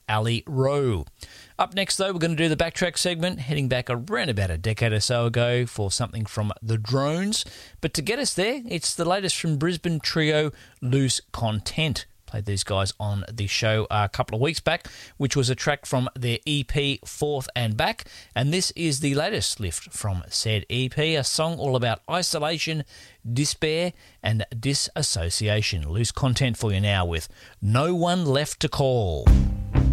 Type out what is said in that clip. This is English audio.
Ali Rowe. Up next, though, we're going to do the Backtrack segment, heading back around about a decade or so ago for something from The Drones. But to get us there, it's the latest from Brisbane trio Loose Content. Played these guys on the show a couple of weeks back, which was a track from their EP Forth and Back, and this is the latest lift from said EP, a song all about isolation, despair and disassociation. Loose Content for you now with No One Left to Call.